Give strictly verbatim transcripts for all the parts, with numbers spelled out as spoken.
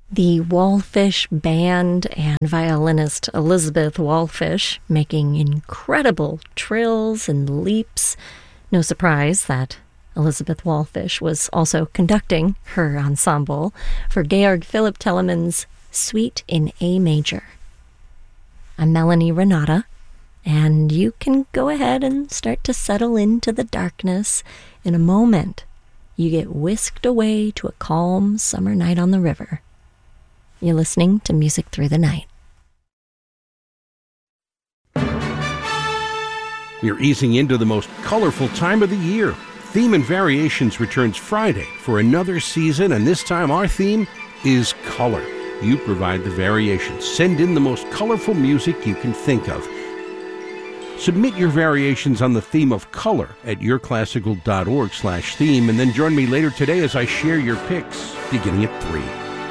The Wallfish Band and violinist Elizabeth Wallfish making incredible trills and leaps. No surprise that Elizabeth Wallfish was also conducting her ensemble for Georg Philipp Telemann's Suite in A Major. I'm Melanie Renata, and you can go ahead and start to settle into the darkness. In a moment, you get whisked away to a calm summer night on the river. You're listening to Music Through the Night. We're easing into the most colorful time of the year. Theme and Variations returns Friday for another season, and this time our theme is color. You provide the variations. Send in the most colorful music you can think of. Submit your variations on the theme of color at yourclassical.org slash theme, and then join me later today as I share your picks, beginning at three.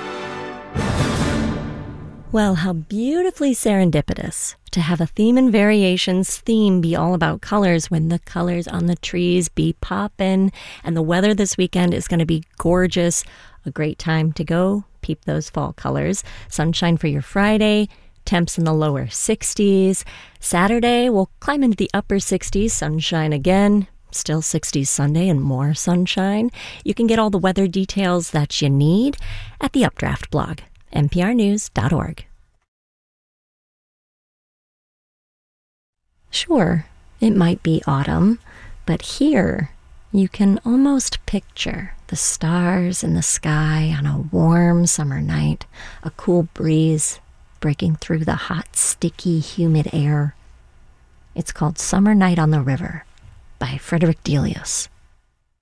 Well, how beautifully serendipitous to have a Theme and Variations theme be all about colors when the colors on the trees be poppin', and the weather this weekend is going to be gorgeous. A great time to go peep those fall colors. Sunshine for your Friday, temps in the lower sixties. Saturday, we'll climb into the upper sixties, sunshine again. Still sixties Sunday and more sunshine. You can get all the weather details that you need at the Updraft blog, n p r news dot org. Sure, it might be autumn, but here you can almost picture the stars in the sky on a warm summer night, a cool breeze breaking through the hot, sticky, humid air. It's called Summer Night on the River by Frederick Delius.